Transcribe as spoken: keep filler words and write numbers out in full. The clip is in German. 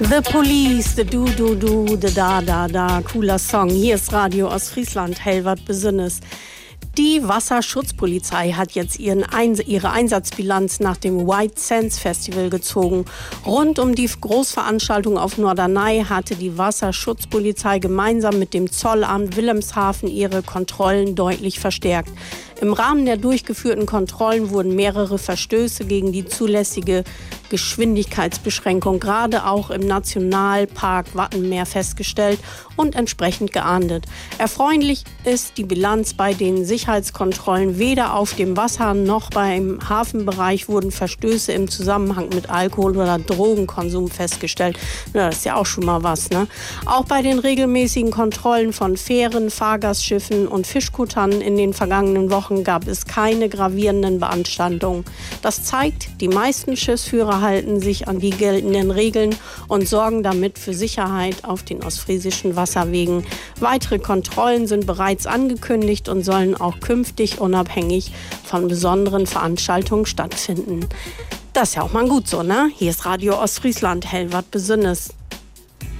The Police, the Du, Du, Du, the Da, Da, Da. Cooler Song. Hier ist Radio Ostfriesland, Hellwart Besünnes. Die Wasserschutzpolizei hat jetzt ihren Eins- ihre Einsatzbilanz nach dem White Sands Festival gezogen. Rund um die Großveranstaltung auf Norderney hatte die Wasserschutzpolizei gemeinsam mit dem Zollamt Wilhelmshaven ihre Kontrollen deutlich verstärkt. Im Rahmen der durchgeführten Kontrollen wurden mehrere Verstöße gegen die zulässige Geschwindigkeitsbeschränkung gerade auch im Nationalpark Wattenmeer festgestellt und entsprechend geahndet. Erfreulich ist die Bilanz bei den Sicherheitskontrollen. Weder auf dem Wasser noch beim Hafenbereich wurden Verstöße im Zusammenhang mit Alkohol- oder Drogenkonsum festgestellt. Ja, das ist ja auch schon mal was, ne? Auch bei den regelmäßigen Kontrollen von Fähren, Fahrgastschiffen und Fischkuttern in den vergangenen Wochen gab es keine gravierenden Beanstandungen. Das zeigt, die meisten Schiffsführer halten sich an die geltenden Regeln und sorgen damit für Sicherheit auf den ostfriesischen Wasserwegen. Weitere Kontrollen sind bereits angekündigt und sollen auch künftig unabhängig von besonderen Veranstaltungen stattfinden. Das ist ja auch mal gut so, ne? Hier ist Radio Ostfriesland, Hellwart Besünnes.